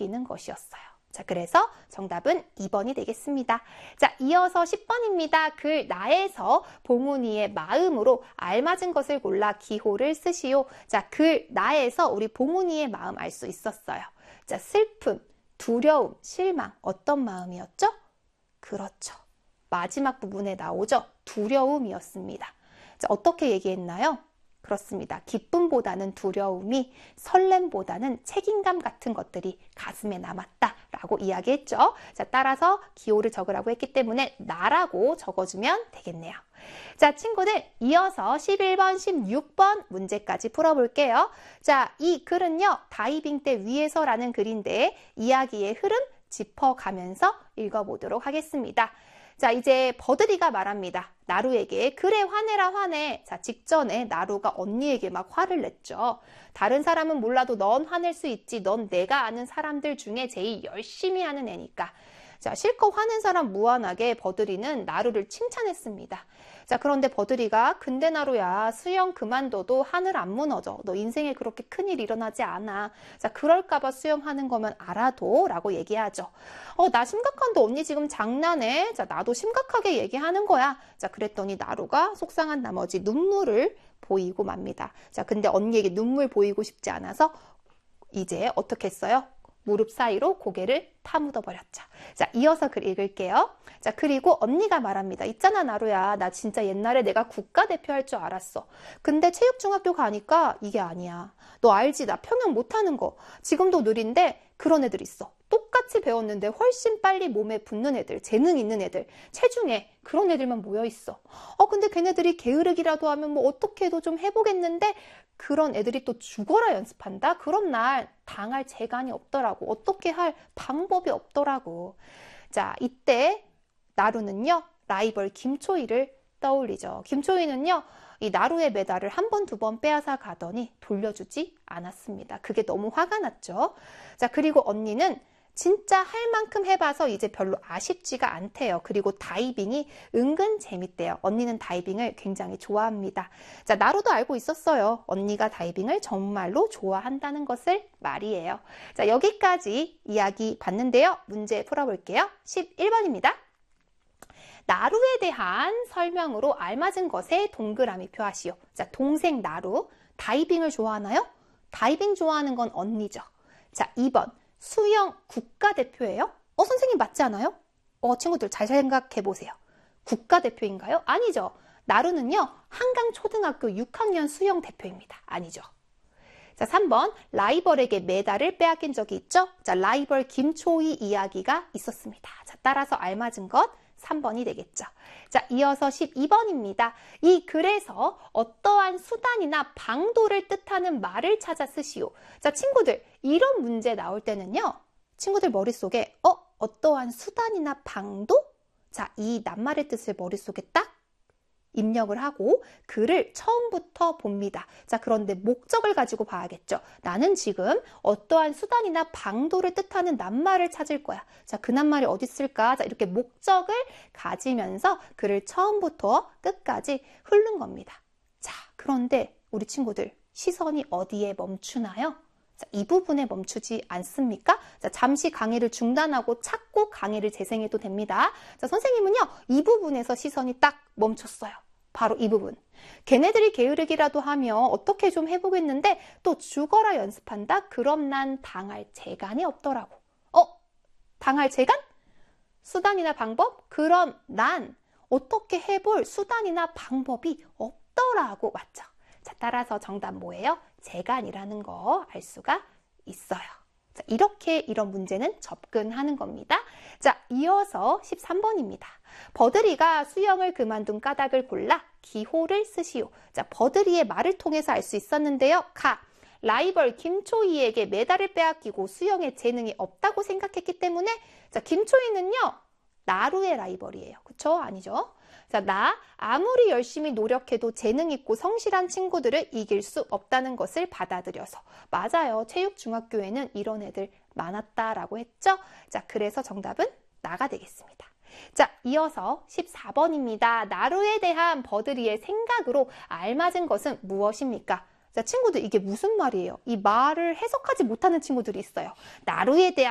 새기는 것이었어요. 자, 그래서 정답은 2번이 되겠습니다. 자, 이어서 10번입니다. 글 나에서 봉훈이의 마음으로 알맞은 것을 골라 기호를 쓰시오. 자, 글 나에서 우리 봉훈이의 마음 알 수 있었어요. 자, 슬픔, 두려움, 실망, 어떤 마음이었죠? 그렇죠. 마지막 부분에 나오죠. 두려움이었습니다. 자, 어떻게 얘기했나요? 그렇습니다. 기쁨보다는 두려움이, 설렘보다는 책임감 같은 것들이 가슴에 남았다라고 이야기했죠. 자, 따라서 기호를 적으라고 했기 때문에 나라고 적어주면 되겠네요. 자, 친구들, 이어서 11번, 16번 문제까지 풀어볼게요. 자, 이 글은요, 다이빙 때 위에서라는 글인데 이야기의 흐름 짚어가면서 읽어보도록 하겠습니다. 자, 이제 버드리가 말합니다. 나루에게 그래 화내라 화내. 자, 직전에 나루가 언니에게 막 화를 냈죠. 다른 사람은 몰라도 넌 화낼 수 있지. 넌 내가 아는 사람들 중에 제일 열심히 하는 애니까. 자, 실컷 화낸 사람 무한하게 버드리는 나루를 칭찬했습니다. 자, 그런데 버드리가 근데 나루야 수영 그만둬도 하늘 안 무너져. 너 인생에 그렇게 큰일 일어나지 않아. 자, 그럴까봐 수영하는 거면 알아도 라고 얘기하죠. 나 심각한데 언니 지금 장난해? 자, 나도 심각하게 얘기하는 거야. 자, 그랬더니 나루가 속상한 나머지 눈물을 보이고 맙니다. 자, 근데 언니에게 눈물 보이고 싶지 않아서 이제 어떻게 했어요? 무릎 사이로 고개를 파묻어 버렸죠. 자, 이어서 글 읽을게요. 자, 그리고 언니가 말합니다. 있잖아, 나루야. 나 진짜 옛날에 내가 국가대표 할 줄 알았어. 근데 체육중학교 가니까 이게 아니야. 너 알지? 나 평영 못하는 거. 지금도 느린데 그런 애들 있어. 똑같이 배웠는데 훨씬 빨리 몸에 붙는 애들, 재능 있는 애들, 체중에 그런 애들만 모여 있어. 근데 걔네들이 게으르기라도 하면 뭐 어떻게 해도 좀 해보겠는데 그런 애들이 또 죽어라 연습한다? 그럼 날 당할 재간이 없더라고. 어떻게 할 방법이 없더라고. 자, 이때 나루는요, 라이벌 김초희를 떠올리죠. 김초희는요, 이 나루의 메달을 한 번, 두 번 빼앗아 가더니 돌려주지 않았습니다. 그게 너무 화가 났죠. 자, 그리고 언니는 진짜 할 만큼 해봐서 이제 별로 아쉽지가 않대요. 그리고 다이빙이 은근 재밌대요. 언니는 다이빙을 굉장히 좋아합니다. 자, 나루도 알고 있었어요. 언니가 다이빙을 정말로 좋아한다는 것을 말이에요. 자, 여기까지 이야기 봤는데요. 문제 풀어볼게요. 11번입니다. 나루에 대한 설명으로 알맞은 것에 동그라미 표하시오. 자, 동생 나루, 다이빙을 좋아하나요? 다이빙 좋아하는 건 언니죠. 자, 2번. 수영 국가대표예요? 선생님 맞지 않아요? 친구들 잘 생각해 보세요. 국가대표인가요? 아니죠. 나루는요, 한강초등학교 6학년 수영대표입니다. 아니죠. 자, 3번. 라이벌에게 메달을 빼앗긴 적이 있죠? 자, 라이벌 김초희 이야기가 있었습니다. 자, 따라서 알맞은 것 3번이 되겠죠. 자, 이어서 12번입니다. 이 글에서 어떠한 수단이나 방도를 뜻하는 말을 찾아 쓰시오. 자, 친구들, 이런 문제 나올 때는요, 친구들 머릿속에 어떠한 수단이나 방도? 자, 이 낱말의 뜻을 머릿속에 딱 입력을 하고 글을 처음부터 봅니다. 자, 그런데 목적을 가지고 봐야겠죠. 나는 지금 어떠한 수단이나 방도를 뜻하는 낱말을 찾을 거야. 자, 그 낱말이 어디 있을까? 자, 이렇게 목적을 가지면서 글을 처음부터 끝까지 훑는 겁니다. 자, 그런데 우리 친구들 시선이 어디에 멈추나요? 자, 이 부분에 멈추지 않습니까? 자, 잠시 강의를 중단하고 찾고 강의를 재생해도 됩니다. 자, 선생님은요, 이 부분에서 시선이 딱 멈췄어요. 바로 이 부분. 걔네들이 게으르기라도 하면 어떻게 좀 해보겠는데 또 죽어라 연습한다? 그럼 난 당할 재간이 없더라고. 당할 재간? 수단이나 방법? 그럼 난 어떻게 해볼 수단이나 방법이 없더라고. 맞죠? 자, 따라서 정답 뭐예요? 재간이라는 거 알 수가 있어요. 자, 이렇게 이런 문제는 접근하는 겁니다. 자, 이어서 13번입니다. 버드리가 수영을 그만둔 까닭을 골라 기호를 쓰시오. 자, 버드리의 말을 통해서 알 수 있었는데요. 라이벌 김초희에게 메달을 빼앗기고 수영에 재능이 없다고 생각했기 때문에, 자, 김초희는요, 나루의 라이벌이에요. 그쵸? 아니죠? 자, 나 아무리 열심히 노력해도 재능 있고 성실한 친구들을 이길 수 없다는 것을 받아들여서. 맞아요. 체육중학교에는 이런 애들 많았다라고 했죠? 자, 그래서 정답은 나가 되겠습니다. 자, 이어서 14번입니다. 나루에 대한 버드리의 생각으로 알맞은 것은 무엇입니까? 자, 친구들 이게 무슨 말이에요? 이 말을 해석하지 못하는 친구들이 있어요. 나루에 대한